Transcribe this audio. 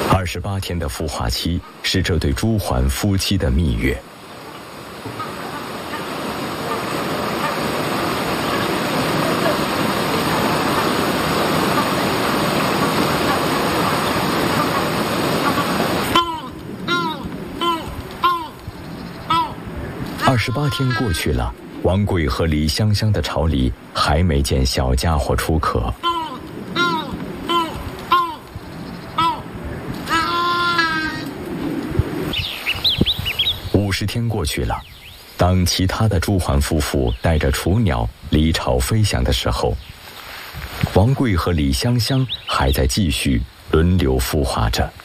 28天的孵化期是这对朱鹮夫妻的蜜月。28天过去了，王贵和李香香的巢里还没见小家伙出壳。50天过去了，当其他的朱鹮夫妇带着雏鸟离巢飞翔的时候，王贵和李香香还在继续轮流孵化着。